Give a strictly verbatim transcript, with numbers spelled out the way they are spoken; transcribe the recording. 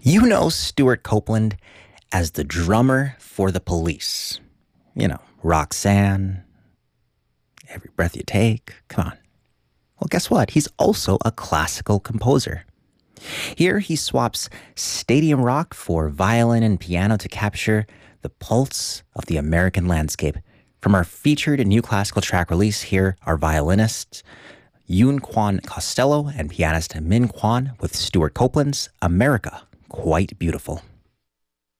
You know Stuart Copeland as the drummer for The Police. You know, Roxanne, Every Breath You Take. Come on. Well, guess what? He's also a classical composer. Here he swaps stadium rock for violin and piano to capture the pulse of the American landscape. From our featured new classical track release, here are violinists Yun Kwan Costello and pianist Min Kwan with Stuart Copeland's America Quite Beautiful.